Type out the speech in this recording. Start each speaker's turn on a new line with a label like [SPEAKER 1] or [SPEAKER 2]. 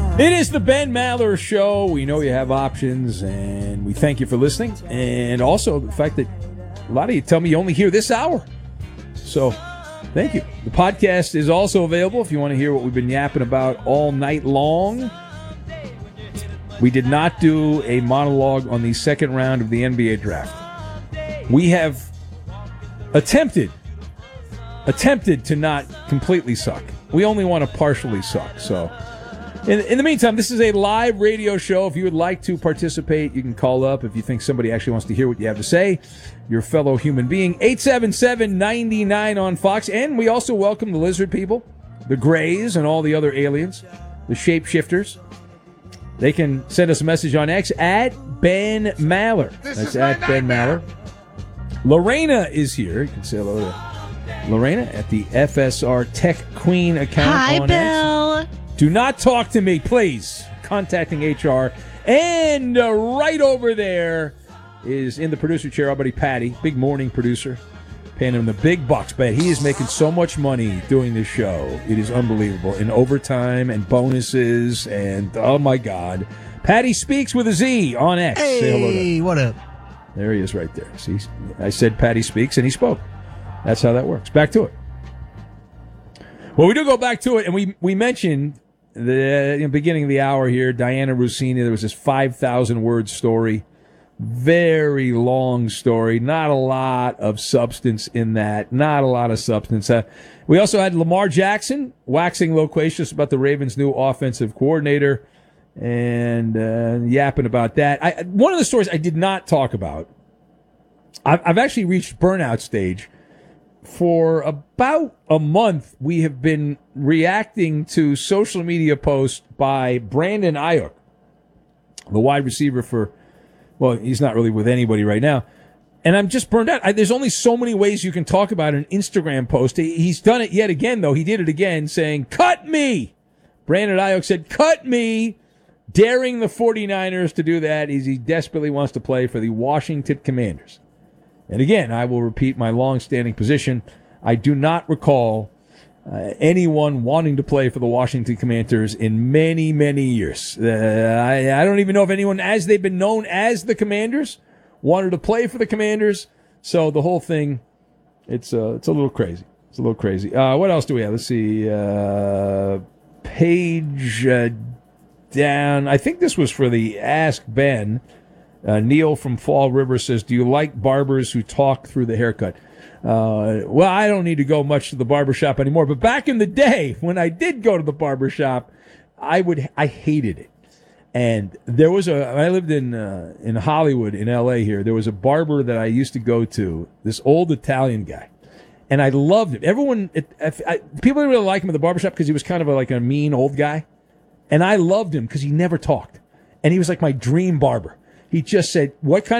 [SPEAKER 1] It is the Ben Maller Show. We know you have options, and we thank you for listening. And also the fact that a lot of you tell me you only hear this hour. So, thank you. The podcast is also available if you want to hear what we've been yapping about all night long. We did not do a monologue on the second round of the NBA draft. We have attempted to not completely suck. We only want to partially suck. So, in the meantime, this is a live radio show. If you would like to participate, you can call up if you think somebody actually wants to hear what you have to say. Your fellow human being, 877-99 on Fox. And we also welcome the lizard people, the grays, and all the other aliens, the shapeshifters. They can send us a message on X at Ben Maller. That's at Ben Maller. Lorena is here. You can say hello to Lorena at the FSR Tech Queen account.
[SPEAKER 2] Hi,
[SPEAKER 1] on
[SPEAKER 2] Bill.
[SPEAKER 1] X. Do not talk to me, please. Contacting HR. And right over there is in the producer chair our buddy Patty, big morning producer, paying him the big bucks. But he is making so much money doing this show. It is unbelievable. In overtime and bonuses and, oh, my God. Patty Speaks with a Z on X.
[SPEAKER 3] Hey,
[SPEAKER 1] say hello to him.
[SPEAKER 3] What up?
[SPEAKER 1] There he is right there. See, I said Patty Speaks, and he spoke. That's how that works. Back to it. Well, we do go back to it, and we mentioned the beginning of the hour here, Diana Rossini. There was this 5,000-word story. Very long story. Not a lot of substance in that. Not a lot of substance. We also had Lamar Jackson waxing loquacious about the Ravens' new offensive coordinator and yapping about that. One of the stories I did not talk about, I've actually reached burnout stage. For about a month, we have been reacting to social media posts by Brandon Ayuk, the wide receiver for, well, he's not really with anybody right now. And I'm just burned out. There's only so many ways you can talk about an Instagram post. He's done it yet again, though. He did it again, saying, "Cut me!" Brandon Ayuk said, "Cut me!" daring the 49ers to do that as he desperately wants to play for the Washington Commanders. And again, I will repeat my long-standing position. I do not recall anyone wanting to play for the Washington Commanders in many, many years. I don't even know if anyone, as they've been known as the Commanders, wanted to play for the Commanders. So the whole thing, it's a little crazy. It's a little crazy. What else do we have? Let's see. Page down. I think this was for the Ask Ben. Neil from Fall River says, "Do you like barbers who talk through the haircut?" Well, I don't need to go much to the barbershop anymore. But back in the day, when I did go to the barbershop, I hated it. And there was I lived in Hollywood, in L.A. here. There was a barber that I used to go to, this old Italian guy. And I loved him. People didn't really like him at the barbershop because he was kind of like a mean old guy. And I loved him because he never talked. And he was like my dream barber. He just said, "What kind